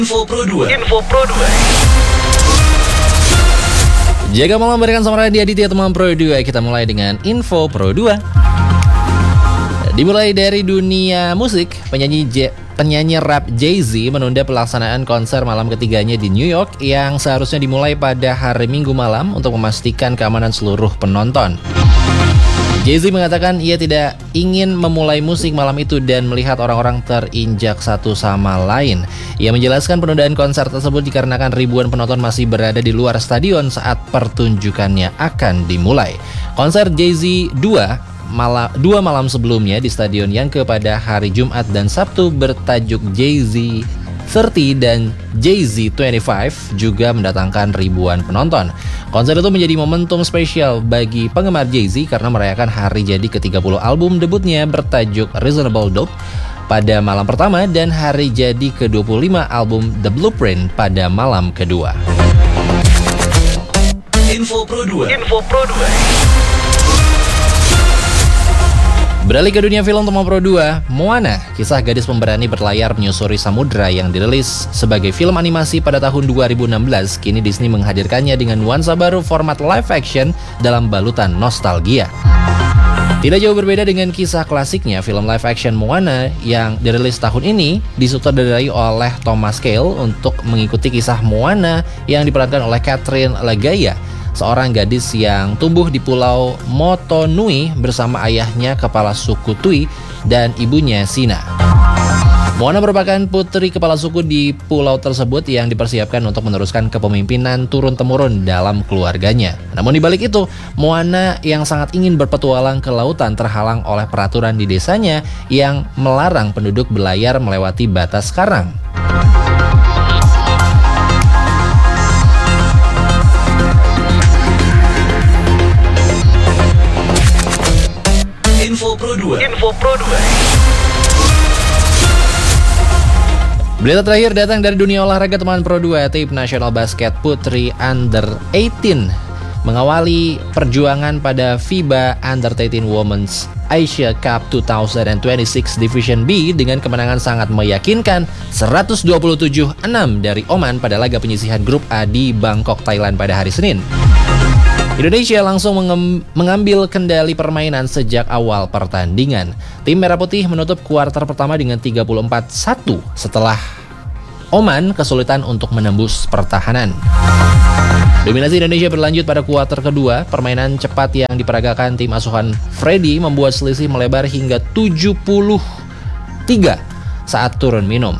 Info Pro 2. Jaga malam berikan sama Raditya Aditya teman Pro 2. Kita mulai dengan Info Pro 2. Dimulai dari dunia musik, penyanyi rap Jay-Z menunda pelaksanaan konser malam ketiganya di New York yang seharusnya dimulai pada hari Minggu malam untuk memastikan keamanan seluruh penonton. Jay-Z mengatakan ia tidak ingin memulai musik malam itu dan melihat orang-orang terinjak satu sama lain. Ia menjelaskan penundaan konser tersebut dikarenakan ribuan penonton masih berada di luar stadion saat pertunjukannya akan dimulai. Konser Jay-Z 2 malam sebelumnya di stadion yang pada hari Jumat dan Sabtu bertajuk Jay-Z 30 dan Jay-Z 25 juga mendatangkan ribuan penonton. Konser itu menjadi momentum spesial bagi penggemar Jay-Z karena merayakan hari jadi ke-30 album debutnya bertajuk Reasonable Doubt pada malam pertama dan hari jadi ke-25 album The Blueprint pada malam kedua. Info Pro 2. Beralih ke dunia film teman Pro 2, Moana, kisah gadis pemberani berlayar menyusuri samudra yang dirilis sebagai film animasi pada tahun 2016, kini Disney menghadirkannya dengan nuansa baru format live action dalam balutan nostalgia. Tidak jauh berbeda dengan kisah klasiknya, film live action Moana yang dirilis tahun ini disutradarai oleh Thomas Kail untuk mengikuti kisah Moana yang diperankan oleh Catherine Legaya, seorang gadis yang tumbuh di pulau Motonui bersama ayahnya kepala suku Tui dan ibunya Sina. Moana merupakan putri kepala suku di pulau tersebut yang dipersiapkan untuk meneruskan kepemimpinan turun-temurun dalam keluarganya. Namun di balik itu, Moana yang sangat ingin berpetualang ke lautan terhalang oleh peraturan di desanya yang melarang penduduk berlayar melewati batas karang. Info Pro 2. Berita terakhir datang dari dunia olahraga teman Pro 2. Tim Nasional Basket Putri Under 18 mengawali perjuangan pada FIBA Under 18 Women's Asia Cup 2026 Division B dengan kemenangan sangat meyakinkan 127-6 dari Oman pada laga penyisihan grup A di Bangkok, Thailand pada hari Senin. Indonesia langsung mengambil kendali permainan sejak awal pertandingan. Tim Merah Putih menutup kuarter pertama dengan 34-1 setelah Oman kesulitan untuk menembus pertahanan. Dominasi Indonesia berlanjut pada kuarter kedua. Permainan cepat yang diperagakan tim asuhan Freddy membuat selisih melebar hingga 73 saat turun minum.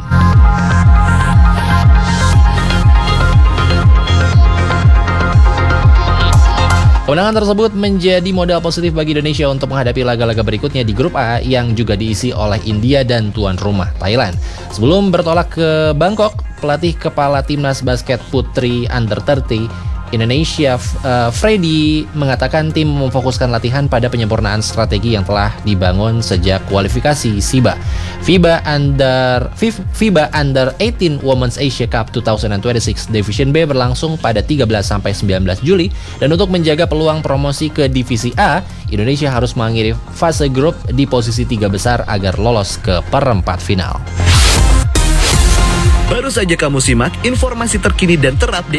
Kemenangan tersebut menjadi modal positif bagi Indonesia untuk menghadapi laga-laga berikutnya di grup A yang juga diisi oleh India dan tuan rumah Thailand. Sebelum bertolak ke Bangkok, pelatih kepala timnas basket putri Under 30 Indonesia Freddy mengatakan tim memfokuskan latihan pada penyempurnaan strategi yang telah dibangun sejak kualifikasi FIBA Under 18 Women's Asia Cup 2026 Division B berlangsung pada 13-19 Juli dan untuk menjaga peluang promosi ke Divisi A, Indonesia harus mengakhiri fase grup di posisi 3 besar agar lolos ke perempat final. Baru saja kamu simak informasi terkini dan terupdate